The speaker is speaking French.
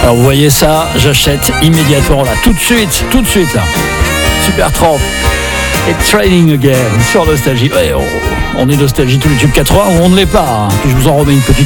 Alors vous voyez ça, j'achète immédiatement là, tout de suite là. Supertramp et Training Again sur Nostalgie. Ouais, on est Nostalgie tous les tubes 80 ou on ne l'est pas. Hein. Puis je vous en remets une petite